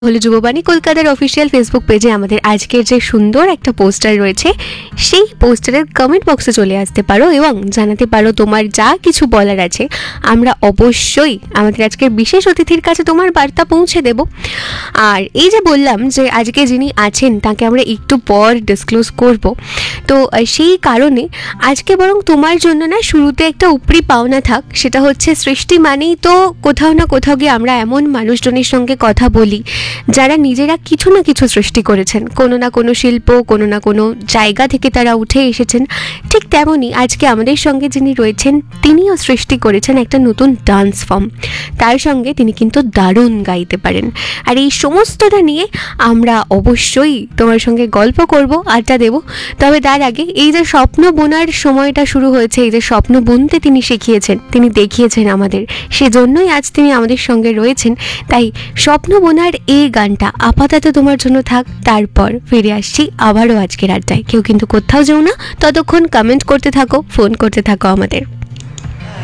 হলো যুববাণী কলকাতার official Facebook পেজে আমাদের আজকের যে সুন্দর একটা পোস্টার রয়েছে সেই পোস্টারের কমেন্ট বক্সে চলে আসতে পারো এবং জানাতে পারো তোমার যা কিছু বলার আছে। আমরা অবশ্যই আমাদের আজকের বিশেষ অতিথির কাছে তোমার বার্তা পৌঁছে দেব। আর এই যে বললাম যে আজকে যিনি আছেন তাকে আমরা একটু পর ডিসক্লোজ করব, তো সেই কারণে আজকে বরং তোমার জন্য না শুরুতে একটা উপরি পাওনা থাক। সেটা হচ্ছে সৃষ্টি মানেই তো কোথাও না কোথাও গিয়ে আমরা এমন মানুষজনের সঙ্গে কথা বলি যারা নিজেরা কিছু না কিছু সৃষ্টি করেছেন, কোনো না কোনো শিল্প, কোনো না কোনো জায়গা থেকে তারা উঠে এসেছেন। ঠিক তেমনই আজকে আমাদের সঙ্গে যিনি রয়েছেন তিনিও সৃষ্টি করেছেন একটা নতুন ডান্স ফর্ম। তার সঙ্গে তিনি কিন্তু দারুণ গাইতে পারেন। আর এই সমস্তটা নিয়ে আমরা অবশ্যই তোমার সঙ্গে গল্প করব, আড্ডা দেব। তবে তার আগে এই যে স্বপ্ন বোনার সময়টা শুরু হয়েছে, এই যে স্বপ্ন বুনতে তিনি শিখিয়েছেন, তিনি দেখিয়েছেন আমাদের, সেজন্যই আজ তিনি আমাদের সঙ্গে রয়েছেন। তাই স্বপ্ন বোনার এই গানটা আপাতত তোমার জন্য থাক, তারপর ফিরে আসছি আবারও আজকের আড্ডায়। কেউ কিন্তু কোথাও যেও না, ততক্ষণ কমেন্ট করতে থাকো, ফোন করতে থাকো আমাদের।